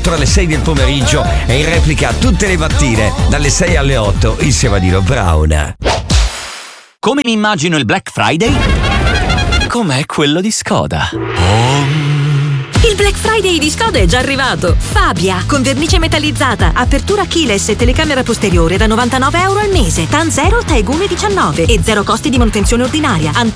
4 alle 6 del pomeriggio e in replica tutte le mattine dalle 6 alle 8 insieme a Dino Brown. Come mi immagino il Black Friday? Com'è quello di Skoda. Il Black Friday di Skoda è già arrivato. Fabia, con vernice metallizzata, apertura keyless e telecamera posteriore da €99 al mese. TAN 0, TAEGUME 19 e 0 costi di manutenzione ordinaria.